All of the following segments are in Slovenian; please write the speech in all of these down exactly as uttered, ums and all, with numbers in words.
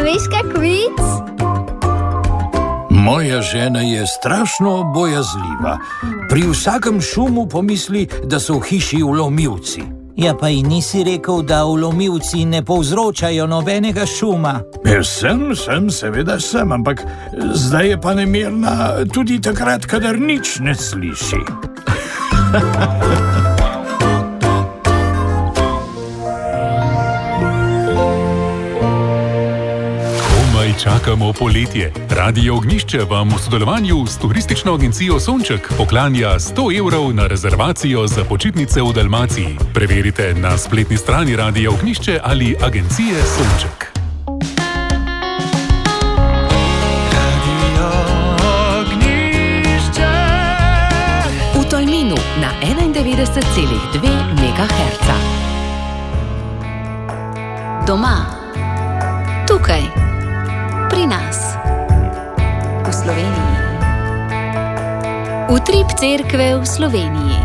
veš kak vic? Moja žena je strašno bojazljiva. Pri vsakem šumu pomisli, da so v hiši vlomilci. Ja, pa ji nisi rekel, da vlomilci ne povzročajo nobenega šuma? Ja, sem, sem, seveda sem, ampak zdaj je pa nemirna tudi takrat, kadar nič ne sliši. Čakamo poletje. Radio Ognjišče vam v sodelovanju s turistično agencijo Sonček poklanja sto evrov na rezervacijo za počitnice v Dalmaciji. Preverite na spletni strani Radio Ognjišče ali agencije Sonček. Radio Ognjišče. V Tolminu na enaindevetdeset celih dve megaherca. Doma. Tukaj. Pri nas, v Sloveniji. Utrip cerkve v Sloveniji.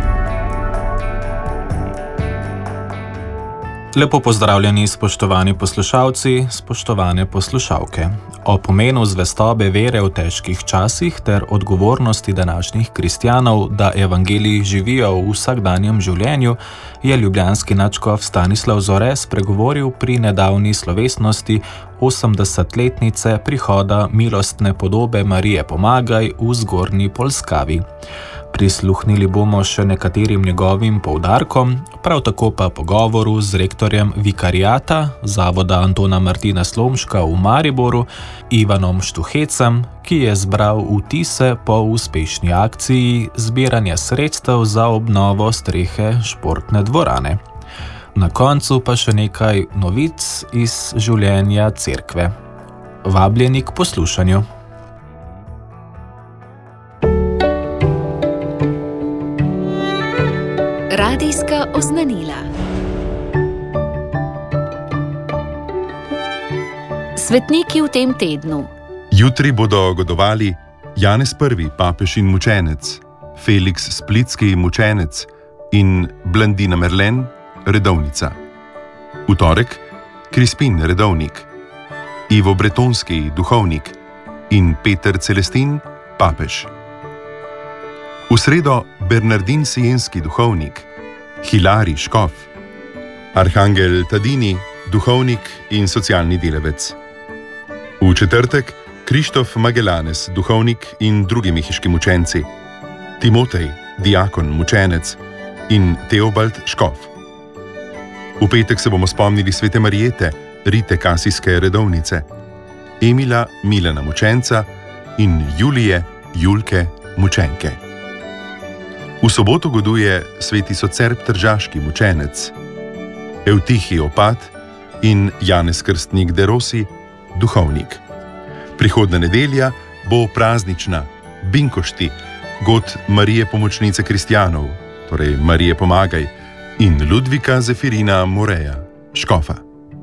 Lepo pozdravljeni, spoštovani poslušalci, spoštovane poslušalke. O pomenu zvestobe vere v težkih časih ter odgovornosti današnjih kristjanov, da evangeliji živijo v vsakdanjem življenju, je ljubljanski nadškof Stanislav Zore spregovoril pri nedavni slovesnosti osemdesetletnice prihoda milostne podobe Marije Pomagaj v Zgornji Polskavi. Prisluhnili bomo še nekaterim njegovim poudarkom, prav tako pa pogovoru z rektorjem vikariata Zavoda Antona Martina Slomška v Mariboru, Ivanom Štuhecem, ki je zbral vtise po uspešni akciji zbiranja sredstev za obnovo strehe športne dvorane. Na koncu pa še nekaj novic iz življenja cerkve. Vabljeni k poslušanju. Radijska oznanila. Svetniki v tem tednu. Jutri bodo godovali Janez Prvi, papež in mučenec, Felix Splitski, mučenec in Blandina Merlen, redovnica. V torek Crispin, redovnik, Ivo Bretonski, duhovnik in Peter Celestin, papež. V sredo Bernardin Sienski, duhovnik, Hilari, škof, Arhangel Tadini, duhovnik in socialni delavec. V četrtek Krištof Magellanes, duhovnik in drugi mehiški mučenci, Timotej, diakon, mučenec in Teobald, škof. V petek se bomo spomnili svete Marijete, Rite Kasijske, redovnice, Emila, Milana, mučenca in Julije, Julke, mučenke. V soboto goduje sveti Socerb Tržaški, mučenec, Evtihij, opat in Janez Krstnik de Rossi, duhovnik. Prihodna nedelja bo praznična, Binkošti, god Marije pomočnice kristjanov, torej Marije Pomagaj, in Ludvika Zefirina Moreja, škofa.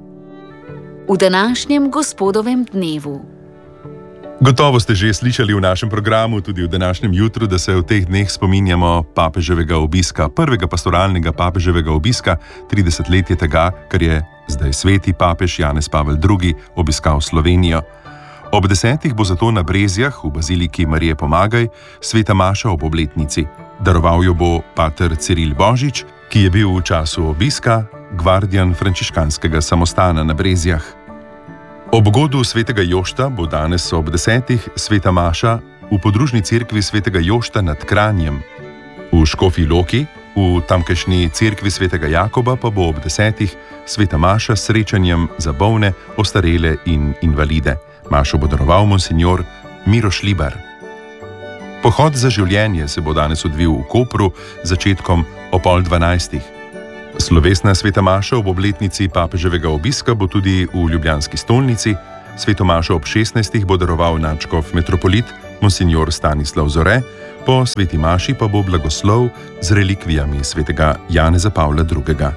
V današnjem gospodovem dnevu. Gotovo ste že slišali v našem programu, tudi v današnjem jutru, da se v teh dneh spominjamo papeževega obiska, prvega pastoralnega papeževega obiska, trideset let je tega, kar je zdaj sveti papež Janez Pavel drugi obiskal Slovenijo. Ob desetih bo zato na Brezjah v baziliki Marije Pomagaj sveta maša ob obletnici. Daroval jo bo pater Ciril Božič, ki je bil v času obiska gvardijan frančiškanskega samostana na Brezjah. Ob godu svetega Jošta bo danes ob desetih sveta maša v podružni cerkvi svetega Jošta nad Kranjem. V Škofji Loki, v tamkajšnji cerkvi svetega Jakoba pa bo ob desetih sveta maša s srečanjem za bolne, ostarele in invalide. Mašo bo daroval monsinjor Miroš Libar. Pohod za življenje se bo danes odvil v Kopru z začetkom o pol dvanajstih. Slovesna sveta maša ob obletnici papeževega obiska bo tudi v ljubljanski stolnici. Sveto mašo ob šestnajstih bo daroval nadškof metropolit monsinjor Stanislav Zore, po sveti maši pa bo blagoslov z relikvijami svetega Janeza Pavla drugega.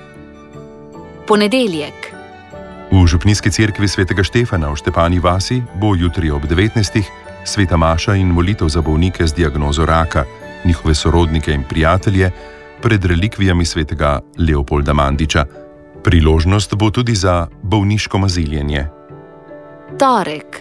Ponedeljek. V župnijski cerkvi svetega Štefana v Štepani vasi bo jutri ob devetnajstih sveta maša in molitev za bolnike z diagnozo raka, njihove sorodnike in prijatelje, pred relikvijami svetega Leopolda Mandiča. Priložnost bo tudi za bolniško maziljenje. Torek.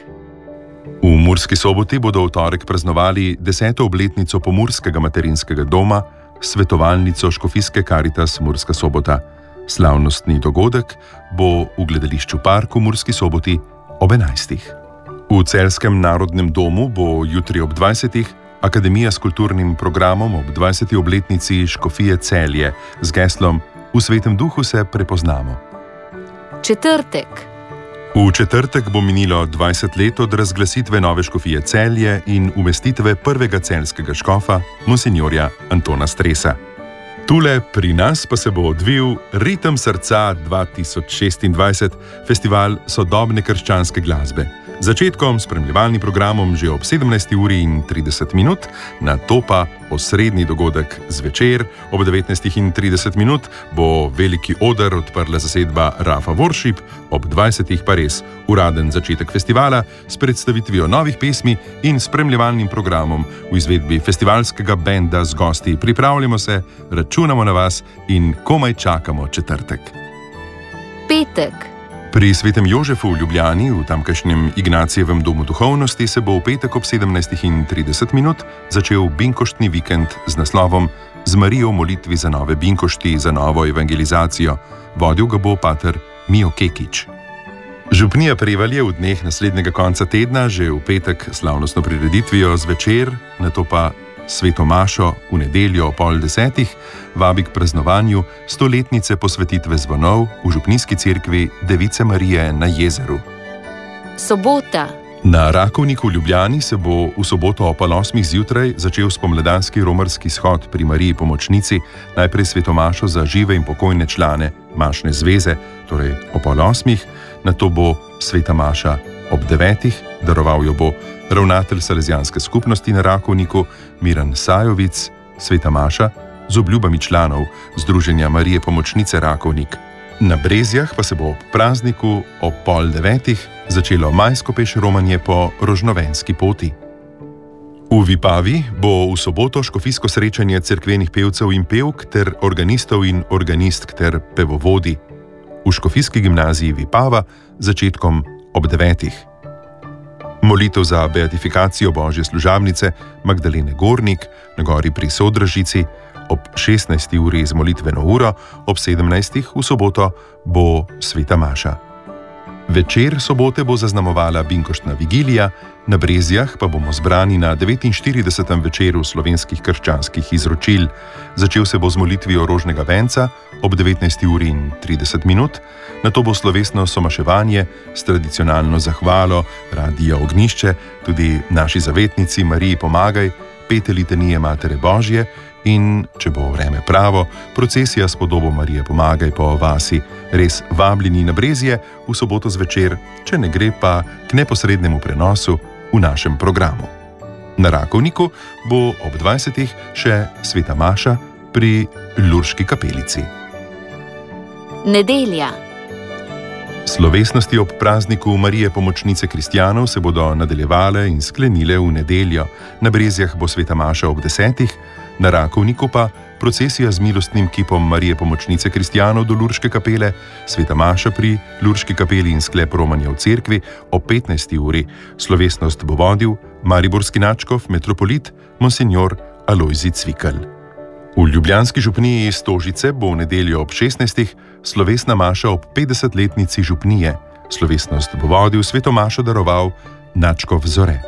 V Murski Soboti bodo v torek praznovali deseto obletnico Pomurskega materinskega doma, svetovalnico Škofijske Karitas Murska Sobota. Slavnostni dogodek bo v gledališču Park v Murski Soboti ob enajstih. V Celjskem narodnem domu bo jutri ob dvajsetih akademija s kulturnim programom ob dvajseti obletnici Škofije Celje z geslom V svetem duhu se prepoznamo. Četrtek. V četrtek bo minilo dvajset let od razglasitve nove Škofije Celje in umestitve prvega celjskega škofa, monsinjorja Antona Stresa. Tule pri nas pa se bo odvil Ritem srca dva tisoč šestindvajset, festival sodobne krščanske glasbe. Začetkom spremljevalnim programom že ob sedemnajsti uri in trideset minut, nato pa osrednji dogodek zvečer ob devetnajstih in trideset minut bo veliki oder odprla zasedba Rafa Worship, ob dvajsetih pa res uraden začetek festivala s predstavitvijo novih pesmi in spremljevalnim programom v izvedbi festivalskega benda z gosti. Pripravljamo se, računamo na vas in komaj čakamo četrtek. Petek. Pri Svetem Jožefu v Ljubljani, v tamkajšnjem Ignacijevem domu duhovnosti, se bo v petek ob sedemnajstih in trideset minut začel binkoštni vikend z naslovom Z Marijo v molitvi za nove binkošti za novo evangelizacijo. Vodil ga bo pater Mijo Kekič. Župnija Prevalje v dneh naslednjega konca tedna, že v petek slavnostno prireditvijo zvečer, nato pa Sveto mašo v nedeljo o pol desetih, vabi k praznovanju stoletnice posvetitve zvonov v župnijski cerkvi Device Marije na jezeru. Sobota. Na Rakovniku v Ljubljani se bo v soboto o pol osmih zjutraj začel spomladanski romarski shod pri Mariji Pomočnici, najprej Sveto mašo za žive in pokojne člane Mašne zveze, torej o pol osmih, nato bo Sveta maša ob devetih, daroval jo bo ravnatelj Salezijanske skupnosti na Rakovniku Miran Sajovic, Sveta maša z obljubami članov Združenja Marije Pomočnice Rakovnik. Na Brezjah pa se bo ob prazniku ob pol devetih začelo majsko peš romanje po Rožnovenski poti. V Vipavi bo v soboto škofijsko srečanje cerkvenih pevcev in pevk ter organistov in organistk ter pevovodi. V škofijski gimnaziji Vipava začetkom ob devetih. Molitev za beatifikacijo Božje služabnice Magdalene Gornik na gori pri Sodražici ob šestnajsti uri z molitveno uro, ob sedemnajstih v soboto bo Sveta maša. Večer sobote bo zaznamovala binkoštna vigilija, na Brezjah pa bomo zbrani na devetinštiridesetem večeru slovenskih krščanskih izročil. Začel se bo z molitvijo rožnega venca ob devetnajsti uri in trideset minut, nato bo slovesno somaševanje s tradicionalno zahvalo Radia Ognjišče, tudi naši zavetnici Mariji pomagaj, pete litanije Matere Božje in, če bo vreme pravo, procesija s podobo Marije pomagaj po vasi. Res vabljeni na Brezje v soboto zvečer, če ne gre pa k neposrednemu prenosu v našem programu. Na Rakovniku bo ob dvajsetih še Sveta maša pri Lurški kapelici. Nedelja. Slovesnosti ob prazniku Marije Pomočnice kristjanov se bodo nadaljevale in sklenile v nedeljo. Na Brezjah bo Sveta maša ob desetih, na Rakovniku pa procesija z milostnim kipom Marije Pomočnice kristjanov do Lurške kapele, Sveta maša pri Lurški kapeli in sklep romanja v cerkvi ob petnajsti uri. Slovesnost bo vodil mariborski nadškof, metropolit, monsinjor Alojzij Cvikl. V ljubljanski župniji Stožice bo v nedeljo ob šestnajstih slovesna maša ob petdesetletnici župnije. Slovesnost bo vodil, Sveto mašo daroval nadškof Zore.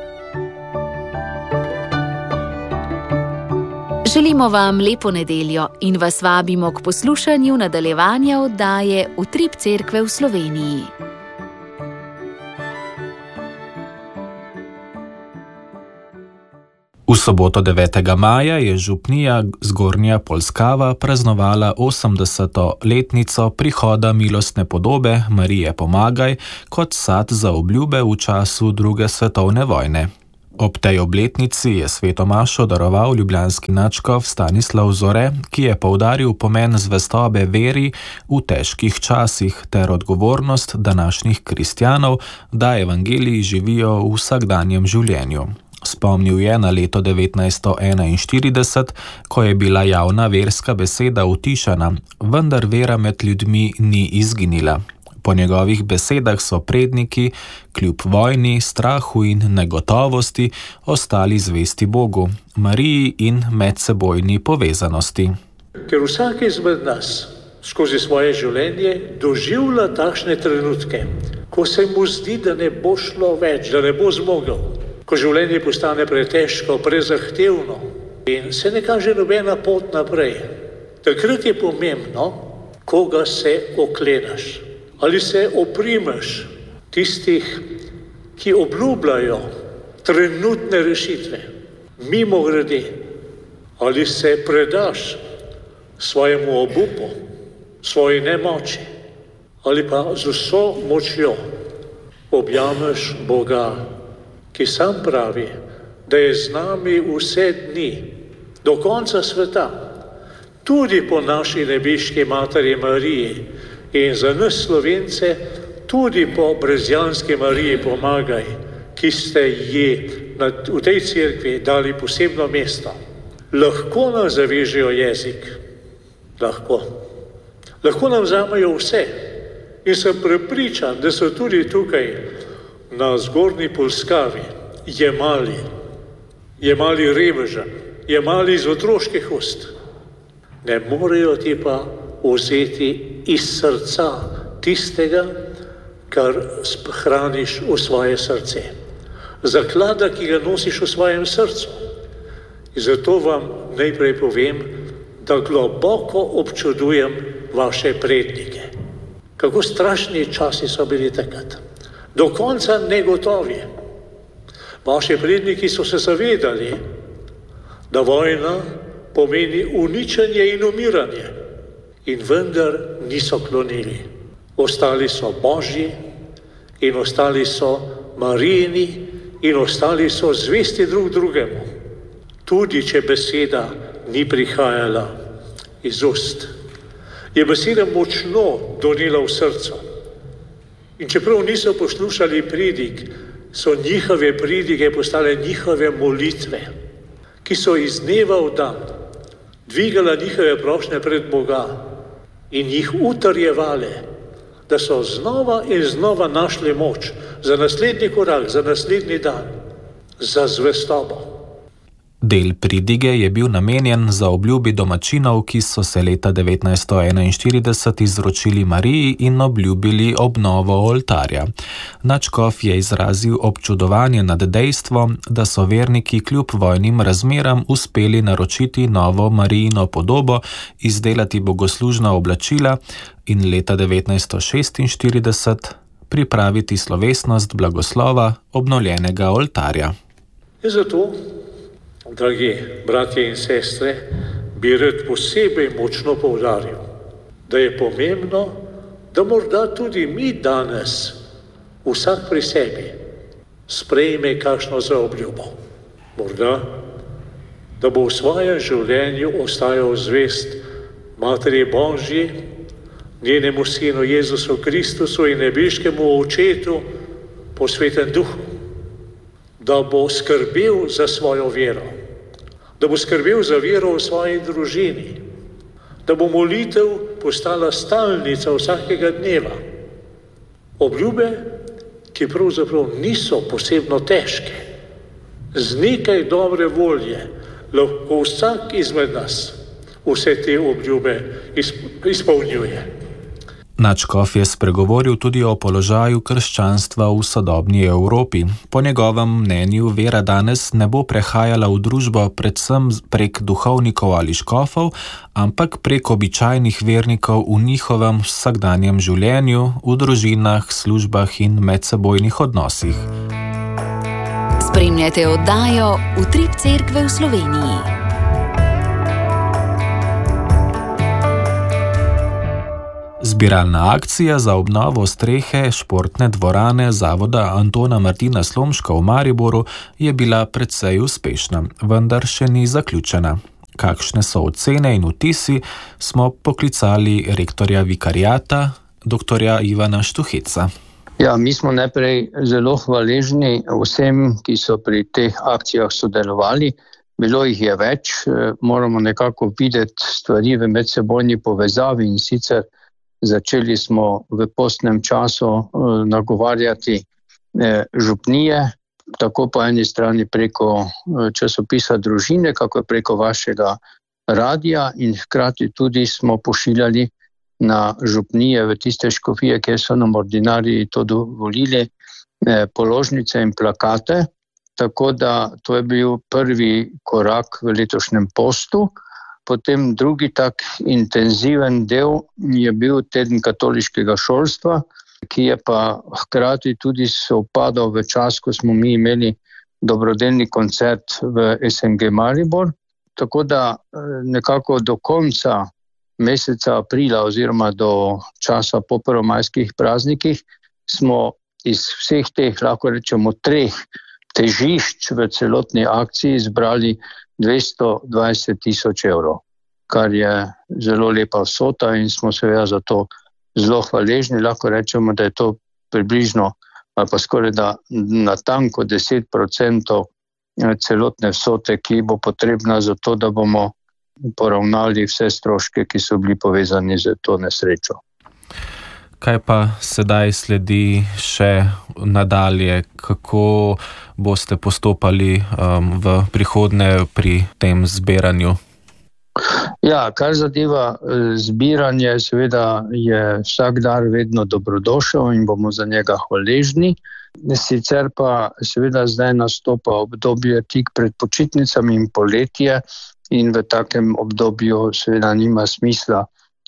Želimo vam lepo nedeljo in vas vabimo k poslušanju nadaljevanja oddaje Utrip cerkve v Sloveniji. V soboto devetega maja je župnija Zgornja Polskava praznovala osemdeseto letnico prihoda milostne podobe Marije pomagaj kot sad za obljube v času druge svetovne vojne. Ob tej obletnici je Sveto mašo daroval ljubljanski nadškof Stanislav Zore, ki je poudaril pomen zvestobe veri v težkih časih ter odgovornost današnjih kristjanov, da evangeliji živijo v vsakdanjem življenju. Spomnil je na leto devetnajststo enainštirideset, ko je bila javna verska beseda utišana, vendar vera med ljudmi ni izginila. Po njegovih besedah so predniki, kljub vojni, strahu in negotovosti, ostali zvesti Bogu, Mariji in medsebojni povezanosti. Ker vsak izmed nas skozi svoje življenje doživlja takšne trenutke, ko se mu zdi, da ne bo šlo več, da ne bo zmogel, ko življenje postane pretežko, prezahtevno in se ne kaže nobena pot naprej. Takrat je pomembno, koga se oklenaš. Ali se oprimeš tistih, ki obljubljajo trenutne rešitve, mimogrede, ali se predaš svojemu obupu, svoji nemoči, ali pa z vso močjo objameš Boga, ki sam pravi, da je z nami vse dni, do konca sveta, tudi po naši nebeški materi Mariji in za nas Slovence tudi po brezjanski Mariji pomagaj, ki ste ji v tej cerkvi dali posebno mesto. Lahko nam zavežejo jezik, lahko. Lahko nam vzamejo vse in sem prepričan, da so tudi tukaj na Zgornji Polskavi jemali, jemali revežem, jemali iz otroških ust. Ne morejo ti pa vzeti iz srca tistega, kar hraniš v svoje srce. Zaklada, ki ga nosiš v svojem srcu. In zato vam najprej povem, da globoko občudujem vaše prednike. Kako strašni časi so bili takrat. Do konca negotovi. Vaši predniki so se zavedali, da vojna pomeni uničenje in umiranje. In vendar niso klonili. Ostali so Božji in ostali so Marijini in ostali so zvesti drug drugemu. Tudi, če beseda ni prihajala iz ust. Je beseda močno donela v srcu. In čeprav niso poslušali pridig, so njihove pridige postale njihove molitve, ki so iz dneva v dan dvigala njihove prošnje pred Boga in jih utrjevale, da so znova in znova našli moč za naslednji korak, za naslednji dan, za zvestobo. Del pridige je bil namenjen za obljubi domačinov, ki so se leta devetnajststo enainštirideset izročili Mariji in obljubili obnovo oltarja. Nadškof je izrazil občudovanje nad dejstvom, da so verniki kljub vojnim razmeram uspeli naročiti novo Marijino podobo, izdelati bogoslužna oblačila in leta devetnajststo šestinštirideset pripraviti slovesnost blagoslova obnovljenega oltarja. In zato, dragi bratje in sestre, bi rad posebej močno poudaril, da je pomembno, da morda tudi mi danes, vsak pri sebi, sprejme kakšno zaobljubo. Morda, da bo v svojem življenju ostajal zvest Materi Božji, njenemu Sinu Jezusu Kristusu in nebeškemu Očetu po Svetem Duhu. Da bo skrbel za svojo vero, da bo skrbel za vero v svoji družini, da bo molitev postala stalnica vsakega dneva. Obljube, ki pravzaprav niso posebno težke, z nekaj dobre volje lahko vsak izmed nas vse te obljube izpolnjuje. Nadškof je spregovoril tudi o položaju krščanstva v sodobni Evropi. Po njegovem mnenju vera danes ne bo prehajala v družbo predvsem prek duhovnikov ali škofov, ampak prek običajnih vernikov v njihovem vsakdanjem življenju, v družinah, službah in medsebojnih odnosih. Spremljate oddajo Utrip Cerkve v Sloveniji. Zbiralna akcija za obnovo strehe športne dvorane Zavoda Antona Martina Slomška v Mariboru je bila precej uspešna, vendar še ni zaključena. Kakšne so ocene in vtisi, smo poklicali rektorja vikariata, doktorja Ivana Štuheca. Ja, mi smo najprej zelo hvaležni vsem, ki so pri teh akcijah sodelovali. Bilo jih je več, moramo nekako videti stvari v medsebojni povezavi in sicer Začeli smo v postnem času nagovarjati župnije, tako po eni strani preko časopisa Družine, kako preko vašega radija, in hkrati tudi smo pošiljali na župnije v tiste škofije, kjer so nam ordinariji to dovolili, položnice in plakate. Tako da to je bil prvi korak v letošnjem postu. Potem drugi tak intenziven del je bil teden katoliškega šolstva, ki je pa hkrati tudi sovpadal v čas, ko smo mi imeli dobrodelni koncert v S N G Maribor. Tako da nekako do konca meseca aprila oziroma do časa po prvomajskih praznikih smo iz vseh teh, lahko rečemo, treh težišč v celotni akciji zbrali dvesto dvajset tisoč evrov, kar je zelo lepa vsota in smo seveda za to zelo hvaležni. Lahko rečemo, da je to približno ali pa skoraj da natanko deset procentov celotne vsote, ki bo potrebna za to, da bomo poravnali vse stroške, ki so bili povezani z to nesrečo. Kaj pa sedaj sledi še nadalje? Kako boste postopali um, v prihodnje pri tem zbiranju? Ja, kar zadeva zbiranje, seveda je vsak dar vedno dobrodošel in bomo za njega hvaležni. Sicer pa seveda zdaj nastopa obdobje tik pred počitnicami in poletje in v takem obdobju seveda nima smisla,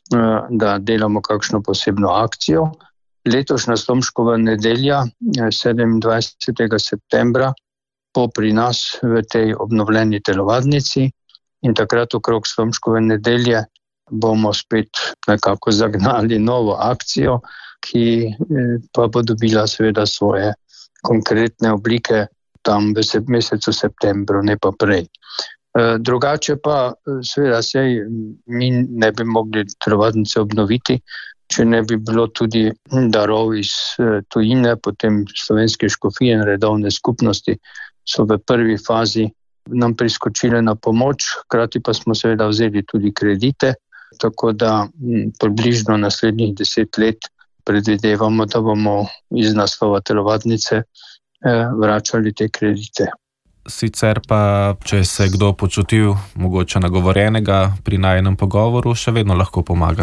da delamo kakšno posebno akcijo. Letošnja Slomškova nedelja, sedemindvajsetega septembra, bo pri nas v tej obnovljeni telovadnici in takrat okrog Slomškove nedelje bomo spet nekako zagnali novo akcijo, ki pa bo dobila seveda svoje konkretne oblike tam v mesecu septembru, ne pa prej. Drugače pa seveda sej mi ne bi mogli telovadnice obnoviti, če ne bi bilo tudi darov iz tujine. Potem slovenske škofije in redovne skupnosti so v prvi fazi nam priskočile na pomoč, hkrati pa smo seveda vzeli tudi kredite, tako da približno naslednjih deset let predvidevamo, da bomo iz naslova telovadnice vračali te kredite. Sicer pa, če se je kdo počutil mogoče nagovorjenega pri najinem pogovoru, še vedno lahko pomaga.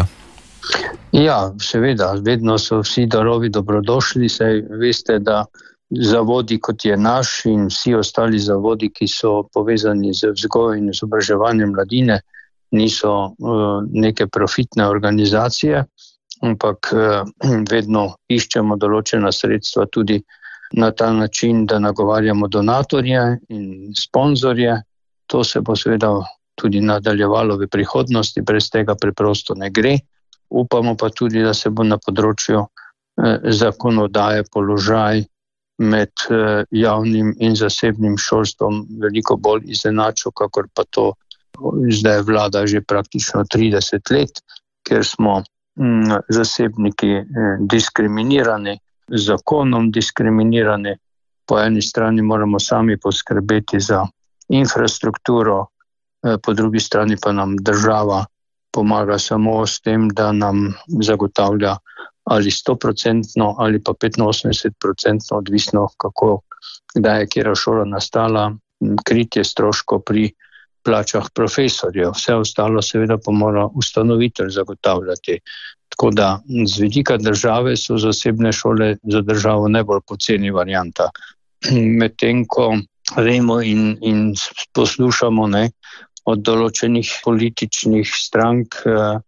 Ja, seveda, vedno so vsi darovi dobrodošli, saj veste, da zavodi kot je naš in vsi ostali zavodi, ki so povezani z vzgojo in izobraževanjem mladine, niso uh, neke profitne organizacije, ampak uh, vedno iščemo določena sredstva tudi na ta način, da nagovarjamo donatorje in sponzorje. To se bo seveda tudi nadaljevalo v prihodnosti, brez tega preprosto ne gre. Upamo pa tudi, da se bo na področju eh, zakonodaje položaj med eh, javnim in zasebnim šolstvom veliko bolj izenačil, kakor pa to zdaj vlada že praktično trideset let, ker smo hm, zasebniki eh, diskriminirani, zakonom diskriminirani. Po eni strani moramo sami poskrbeti za infrastrukturo, po drugi strani pa nam država pomaga samo s tem, da nam zagotavlja ali sto procentno ali pa petinosemdeset procentno, odvisno kako, kdaj je kjera šola nastala, kritje stroškov pri plačah profesorjev. Vse ostalo seveda pa mora ustanovitelj zagotavljati. Tako da z vidika države so zasebne šole za državo najbolj poceni varianta. Medtem ko vemo in, in poslušamo ne, od določenih političnih strank,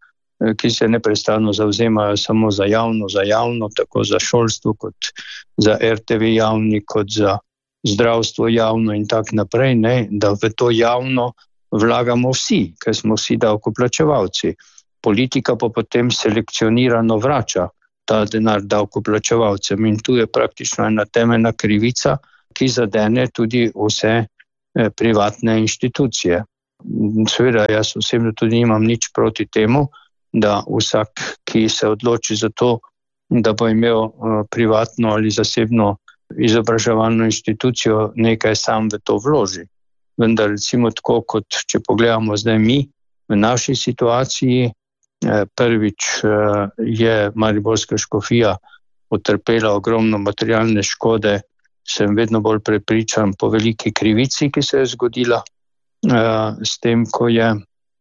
ki se neprestano zavzemajo samo za javno, za javno, tako za šolstvo kot za R T V javni, kot za zdravstvo javno in tak naprej, ne, da v to javno vlagamo vsi, ker smo vsi davkoplačevalci. Politika pa potem selekcionirano vrača ta denar davkoplačevalcem in tu je praktično ena temeljna krivica, ki zadene tudi vse privatne inštitucije. Seveda, jaz osebno tudi nimam nič proti temu, da vsak, ki se odloči za to, da bo imel privatno ali zasebno izobraževalno inštitucijo, nekaj sam v to vloži. Vendar recimo tako, kot če pogledamo zdaj mi v naši situaciji, Prvič je mariborska škofija utrpela ogromno materialne škode, sem vedno bolj prepričan po veliki krivici, ki se je zgodila s tem, ko, je,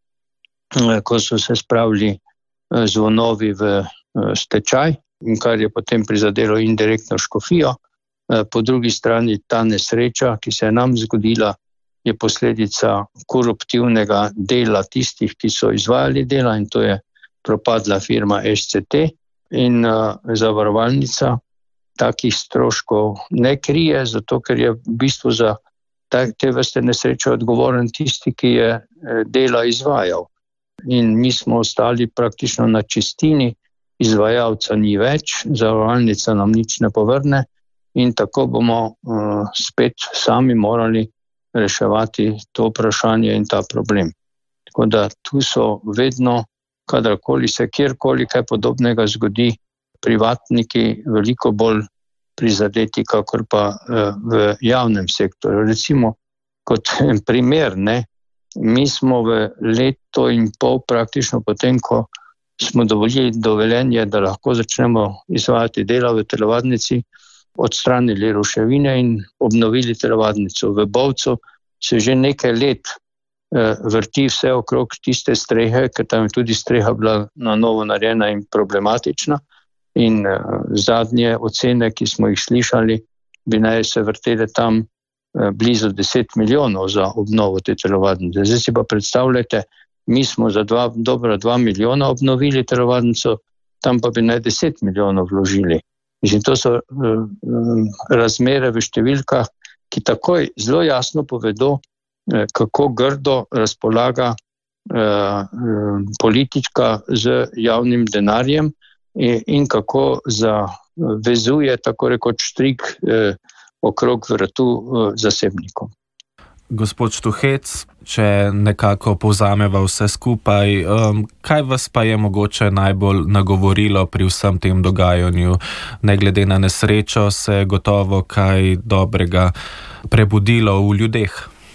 ko so se spravili zvonovi v stečaj in kar je potem prizadelo indirektno škofijo. Po drugi strani ta nesreča, ki se je nam zgodila, je posledica koruptivnega dela tistih, ki so izvajali dela, in to je propadla firma S C T, in uh, zavarovalnica takih stroškov ne krije, zato ker je v bistvu za te vrste nesreče odgovoren tisti, ki je dela izvajal. In mi smo ostali praktično na čistini, izvajalca ni več, zavarovalnica nam nič ne povrne in tako bomo uh, spet sami morali reševati to vprašanje in ta problem. Tako da tu so vedno, kadarkoli se kjerkoli kaj podobnega zgodi, privatniki veliko bolj prizadeti, kakor pa uh, v javnem sektorju. Recimo, kot primer, ne, mi smo v leto in pol praktično potem, ko smo dovolili dovoljenje, da lahko začnemo izvajati dela v telovadnici, odstranili ruševine in obnovili telovadnico. V Bovcu se že nekaj let eh, vrti vse okrog tiste strehe, ker tam je tudi streha bila na novo narejena in problematična. In eh, zadnje ocene, ki smo jih slišali, bi naj se vrtele tam eh, blizu deset milijonov za obnovo te telovadnice. Zdaj si pa predstavljate, mi smo za dva, dobra dva milijona obnovili telovadnico, tam pa bi naj deset milijonov vložili. Mislim, to so uh, razmere v številkah, ki takoj zelo jasno povedo, uh, kako grdo razpolaga uh, politika z javnim denarjem in, in kako zavezuje tako rekoč štrik uh, okrog vratu uh, zasebnikom. Gospod Štuhec, če nekako povzameva vse skupaj, um, kaj vas pa je mogoče najbolj nagovorilo pri vsem tem dogajanju? Ne glede na nesrečo se gotovo kaj dobrega prebudilo v ljudeh?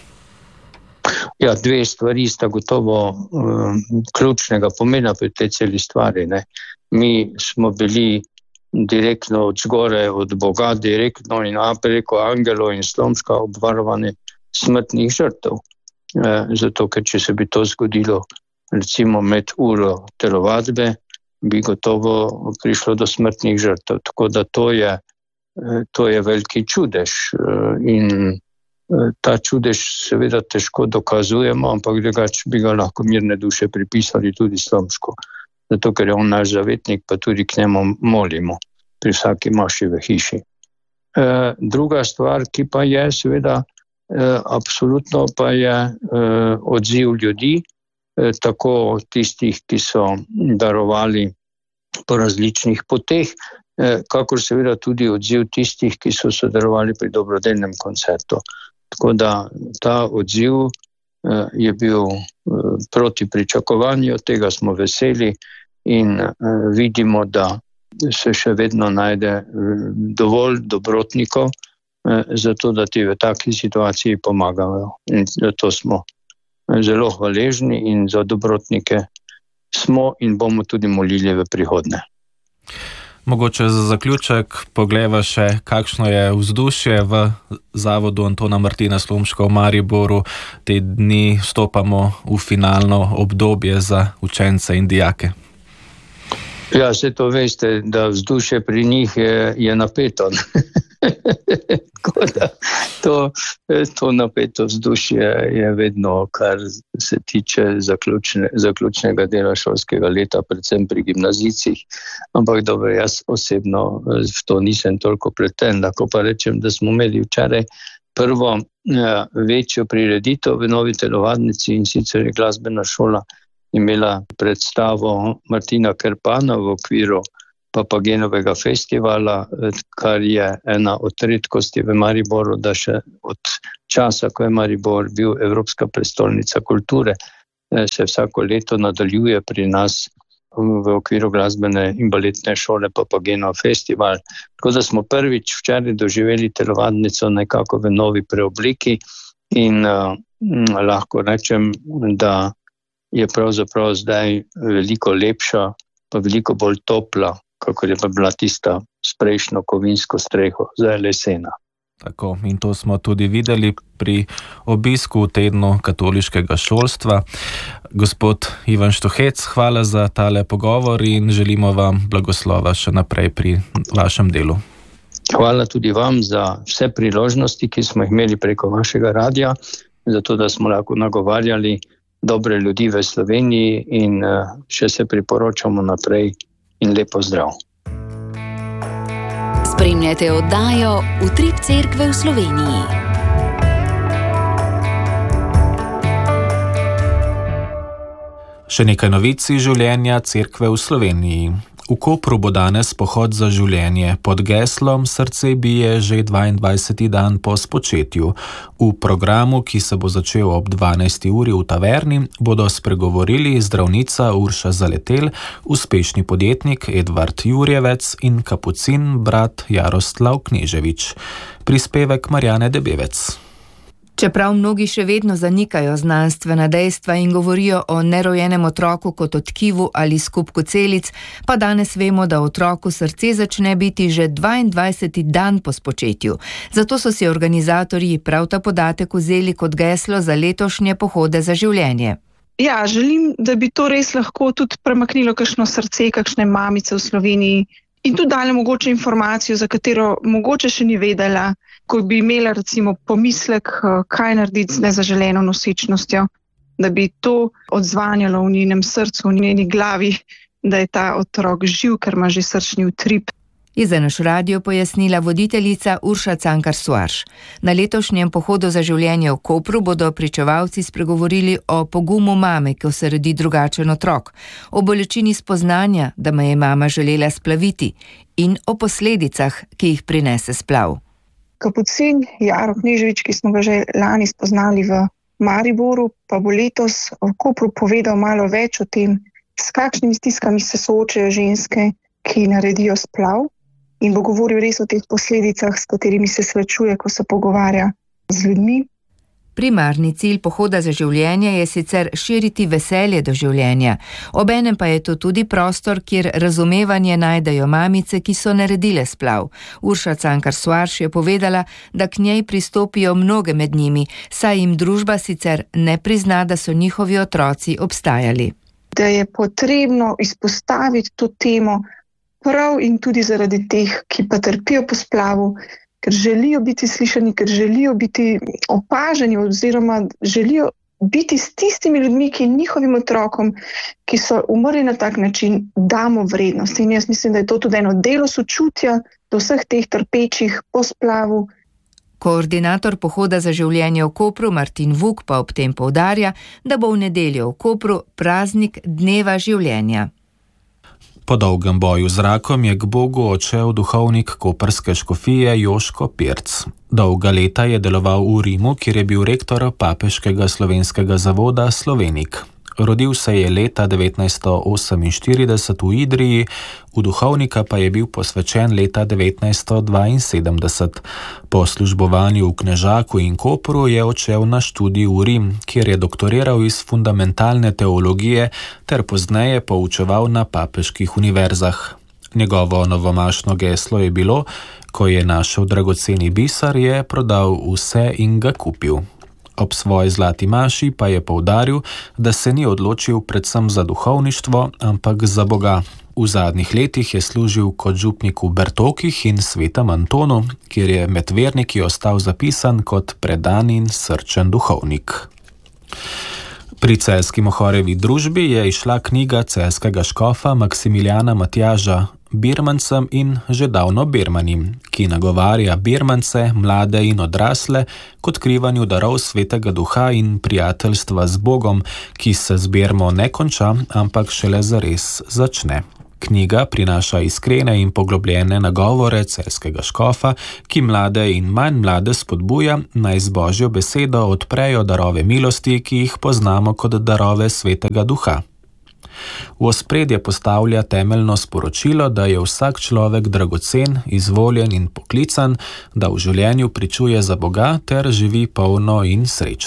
Ja, dve stvari sta gotovo um, ključnega pomena pri tej celi stvari. Ne. Mi smo bili direktno od zgore, od Boga, direktno in preko angelov in slomška obvarovani smrtnih žrtev. E, zato, ker če se bi to zgodilo recimo med uro telovadbe, bi gotovo prišlo do smrtnih žrtev. Tako da to je, to je veliki čudež. In ta čudež seveda težko dokazujemo, ampak drugače bi ga lahko mirne duše pripisali tudi slomšku. Zato, ker je on naš zavetnik, pa tudi k njemu molimo pri vsaki maši v hiši. E, druga stvar, ki pa je seveda Eh, absolutno pa je eh, odziv ljudi, eh, tako tistih, ki so darovali po različnih poteh, eh, kakor seveda tudi odziv tistih, ki so sodelovali pri dobrodelnem koncertu. Tako da ta odziv eh, je bil eh, proti pričakovanju, tega smo veseli in eh, vidimo, da se še vedno najde eh, dovolj dobrotnikov, zato da ti v taki situaciji pomagajo. In zato smo zelo hvaležni in za dobrotnike smo in bomo tudi molili v prihodnje. Mogoče za zaključek pogleva še, kakšno je vzdušje v Zavodu Antona Martina Slomška v Mariboru. Te dni vstopamo v finalno obdobje za učence in dijake. Ja, se to veste, da vzdušje pri njih je, je napeto. Da, to, to napeto vzdušje je vedno, kar se tiče zaključne, zaključnega dela šolskega leta, predvsem pri gimnazijcih. Ampak dobro, jaz osebno v to nisem toliko pleten. Lahko pa rečem, da smo imeli včeraj prvo ja, večjo prireditev v novi telovadnici, in sicer je glasbena šola imela predstavo Martina Krpana v okviru Papagenovega festivala, kar je ena od redkosti v Mariboru, da še od časa, ko je Maribor bil Evropska prestolnica kulture, se vsako leto nadaljuje pri nas v okviru glasbene in baletne šole Papagenov festival. Tako da smo prvič včeraj doživeli telovadnico nekako v novi preobliki in uh, lahko rečem, da je pravzaprav zdaj veliko lepša, pa veliko bolj topla, kakor je pa bila tista s prejšnjo kovinsko streho, zdaj lesena. Tako, in to smo tudi videli pri obisku v tednu katoliškega šolstva. Gospod Ivan Štuhec, hvala za tale pogovor in želimo vam blagoslova še naprej pri vašem delu. Hvala tudi vam za vse priložnosti, ki smo jih imeli preko vašega radia, zato da smo lahko nagovarjali dobre ljudi v Sloveniji in še se priporočamo naprej in lepo zdrav. Spremljate oddajo Utrip Cerkve v Sloveniji. Še nekaj novic iz življenja Cerkve v Sloveniji. V Kopru bo danes pohod za življenje pod geslom Srce bije že dvaindvajseti dan po spočetju. V programu, ki se bo začel ob dvanajsti uri v taverni, bodo spregovorili zdravnica Urša Zaletel, uspešni podjetnik Edvard Jurjevec in kapucin brat Jaroslav Kneževič. Prispevek Marjane Debevec. Čeprav mnogi še vedno zanikajo znanstvena dejstva in govorijo o nerojenem otroku kot o tkivu ali skupku celic, pa danes vemo, da otroku srce začne biti že dvaindvajseti dan po spočetju. Zato so si organizatorji prav ta podatek vzeli kot geslo za letošnje pohode za življenje. Ja, želim, da bi to res lahko tudi premaknilo kakšno srce, kakšne mamice v Sloveniji in tudi dali mogoče informacijo, za katero mogoče še ni vedela, ko bi imela recimo pomislek, kaj narediti z nezaželeno nosečnostjo, da bi to odzvanjalo v njenem srcu, v njeni glavi, da je ta otrok živ, ker ima že srčni utrip. Je za naš radio pojasnila voditeljica Urša Cankar-Suarš. Na letošnjem pohodu za življenje v Kopru bodo pričevalci spregovorili o pogumu mame, ko se rodi drugačen otrok, o bolečini spoznanja, da me je mama želela splaviti in o posledicah, ki jih prinese splav. Kapucin Jaro Kneževič, ki smo ga že lani spoznali v Mariboru, pa bo letos v Kopru povedal malo več o tem, s kakšnimi stiskami se soočajo ženske, ki naredijo splav, in bo govoril res o teh posledicah, s katerimi se srečuje, ko se pogovarja z ljudmi. Primarni cilj pohoda za življenje je sicer širiti veselje do življenja. Obenem pa je to tudi prostor, kjer razumevanje najdejo mamice, ki so naredile splav. Urša Cankar-Suarš je povedala, da k njej pristopijo mnoge med njimi, saj jim družba sicer ne prizna, da so njihovi otroci obstajali. Da je potrebno izpostaviti to temo prav in tudi zaradi teh, ki pa trpijo po splavu, ker želijo biti slišani, ker želijo biti opaženi oziroma želijo biti s tistimi ljudmi, ki njihovim otrokom, ki so umrli na tak način, damo vrednost. In jaz mislim, da je to tudi eno delo sočutja do vseh teh trpečih po splavu. Koordinator pohoda za življenje v Kopru Martin Vuk pa ob tem poudarja, da bo v nedeljo v Kopru praznik dneva življenja. Po dolgem boju z rakom je k Bogu odšel duhovnik koprske škofije Joško Pirc. Dolga leta je deloval v Rimu, kjer je bil rektor papeškega slovenskega zavoda Slovenik. Rodil se je leta devetnajststo oseminštirideset v Idriji, v duhovnika pa je bil posvečen leta devetnajststo dvainsedemdeset. Po službovanju v Knežaku in Kopru je odšel na študij v Rim, kjer je doktoriral iz fundamentalne teologije ter pozneje poučeval na papeških univerzah. Njegovo novomašno geslo je bilo, ko je našel dragoceni biser, je prodal vse in ga kupil. Ob svoji zlati maši pa je poudaril, da se ni odločil predvsem za duhovništvo, ampak za Boga. V zadnjih letih je služil kot župnik v Bertokih in Svetem Antonu, kjer je med verniki ostal zapisan kot predan in srčen duhovnik. Pri celjski Mohorjevi družbi je izšla knjiga celjskega škofa Maksimiljana Matjaža Birmancem in že davno Birmanim, ki nagovarja Birmance, mlade in odrasle k odkrivanju darov Svetega Duha in prijateljstva z Bogom, ki se z Birmo ne konča, ampak šele zares začne. Knjiga prinaša iskrene in poglobljene nagovore celjskega škofa, ki mlade in manj mlade spodbuja, naj z Božjo besedo odprejo darove milosti, ki jih poznamo kot darove Svetega Duha. V ospredje postavlja temeljno sporočilo, da je vsak človek dragocen, izvoljen in poklican, da v življenju pričuje za Boga ter živi polno in srečno.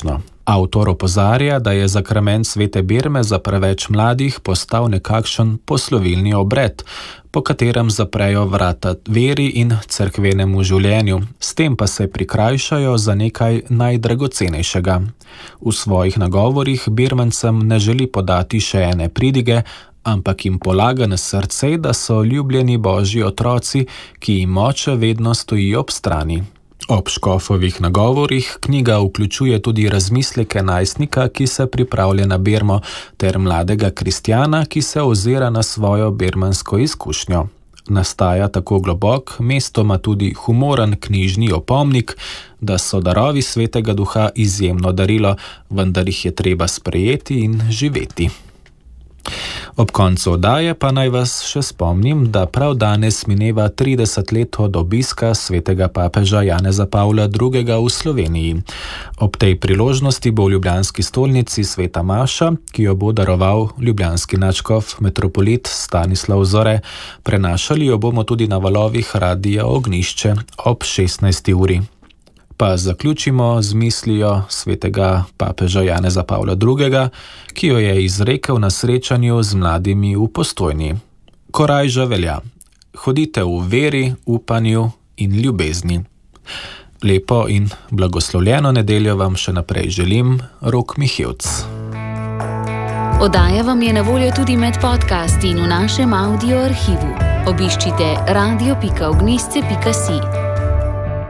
Avtor opozarja, da je zakrament svete birme za preveč mladih postal nekakšen poslovilni obred, po katerem zaprejo vrata veri in cerkvenemu življenju, s tem pa se prikrajšajo za nekaj najdragocenejšega. V svojih nagovorih birmancem ne želi podati še ene pridige, ampak jim polaga na srce, da so ljubljeni božji otroci, ki jim oče vedno stoji ob strani. Ob škofovih nagovorih knjiga vključuje tudi razmisleke najstnika, ki se pripravlja na birmo, ter mladega kristjana, ki se ozira na svojo birmansko izkušnjo. Nastaja tako globok, mestoma tudi humoren knjižni opomnik, da so darovi svetega duha izjemno darilo, vendar jih je treba sprejeti in živeti. Ob koncu oddaje pa naj vas še spomnim, da prav danes mineva trideset let od obiska svetega papeža Janeza Pavla drugega v Sloveniji. Ob tej priložnosti bo v ljubljanski stolnici sveta maša, ki jo bo daroval ljubljanski nadškof metropolit Stanislav Zore, prenašali jo bomo tudi na valovih Radia Ognjišče ob šestnajsti uri. Pa zaključimo z mislijo svetega papeža Janeza Pavla drugega, ki jo je izrekel na srečanju z mladimi v Postojni. Korajža velja: hodite v veri, upanju in ljubezni. Lepo in blagoslovljeno nedeljo vam še naprej želim, Rok Mihevc. Oddaja vam je na voljo tudi med podcasti in v našem audio arhivu. Obiščite radio pika ognjišče pika si.